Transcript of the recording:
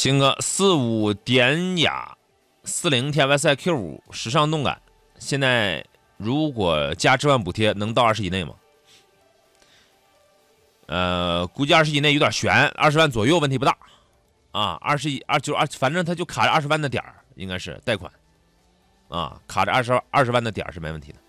行个45典雅40 TFSI Q5时尚动感，现在如果加置换补贴，能到20以内吗？估计20以内有点悬，20万左右问题不大啊。反正他就卡着20万的点儿，应该是贷款啊，卡着20万的点儿是没问题的。